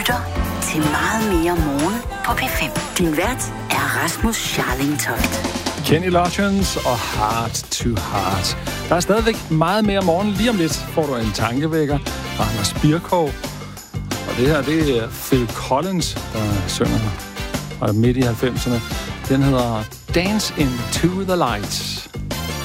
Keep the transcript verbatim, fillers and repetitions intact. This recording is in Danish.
lytter til Meget mere morgen på P fem. Din vært er Rasmus Scharling-Toft. Kenny Loggins og Heart to Heart. Der er stadigvæk meget mere morgen. Lige om lidt får du en tankevækker fra Anders Birkov. Og det her, det er Phil Collins, der synger og midt i halvfemserne. Den hedder Dance Into the Lights.